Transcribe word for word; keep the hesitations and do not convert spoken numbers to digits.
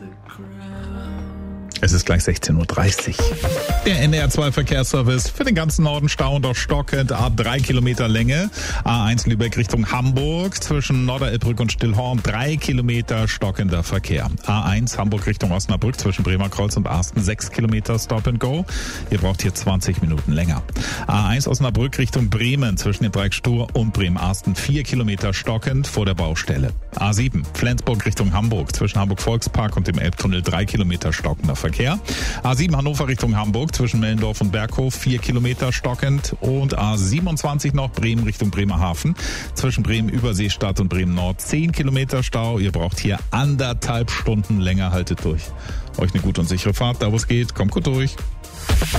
Es ist gleich sechzehn Uhr dreißig. Der N D R zwei Verkehrsservice für den ganzen Norden stauend auf stockend, A drei Kilometer Länge. A eins Lübeck Richtung Hamburg zwischen Norderelbbrück und Stillhorn drei Kilometer stockender Verkehr. A eins Hamburg Richtung Osnabrück zwischen Bremerkreuz und Arsten sechs Kilometer Stop and Go. Ihr braucht hier zwanzig Minuten länger. A eins Osnabrück Richtung Bremen zwischen dem Dreieck Stur und Bremen-Arsten vier Kilometer stockend vor der Baustelle. A sieben Flensburg Richtung Hamburg zwischen Hamburg Volkspark und dem Elbtunnel drei Kilometer stockender Verkehr. A sieben Hannover Richtung Hamburg zwischen Mellendorf und Berghof vier Kilometer stockend und A siebenundzwanzig noch Bremen Richtung Bremerhaven zwischen Bremen Überseestadt und Bremen Nord zehn Kilometer Stau. Ihr braucht hier anderthalb Stunden länger, haltet durch. Euch eine gute und sichere Fahrt, da wo es geht, kommt gut durch.